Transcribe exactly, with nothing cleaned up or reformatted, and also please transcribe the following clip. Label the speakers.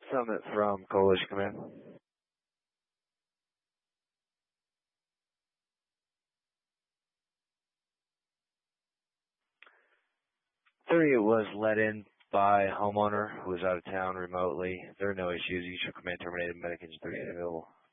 Speaker 1: Summit from Coalition Command. thirty was let in by a homeowner who was out of town remotely. There are no issues. You should command terminated. Medic engine thirty available.